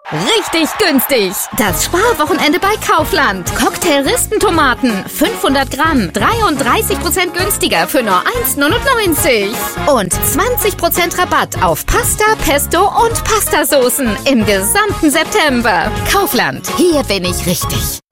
Richtig günstig. Das Sparwochenende bei Kaufland. Cocktail-Ristentomaten 500 Gramm 33% günstiger für nur 1,99 €. Und 20% Rabatt auf Pasta, Pesto und Pastasoßen im gesamten September. Kaufland, hier bin ich richtig.